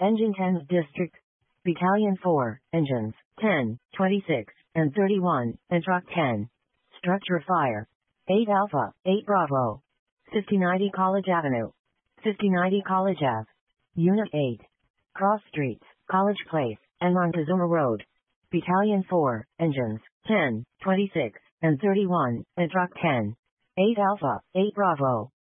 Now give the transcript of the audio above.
Engine 10th District. Battalion 4, Engines 10, 26, and 31, and Truck 10. Structure Fire. 8 Alpha, 8 Bravo. 5090 College Avenue. 5090 College Ave. Unit 8. Cross Streets, College Place, and Montezuma Road. Battalion 4, Engines 10, 26, and 31, and Truck 10. 8 Alpha, 8 Bravo.